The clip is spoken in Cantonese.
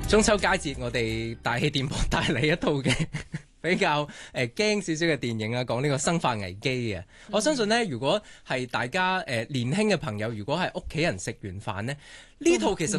中秋佳節，我哋大氣電波帶嚟一套嘅比較驚少少嘅電影啊，講呢個生化危機嘅。我相信呢，如果係大家年輕嘅朋友，如果係屋企人食完飯呢，呢套其實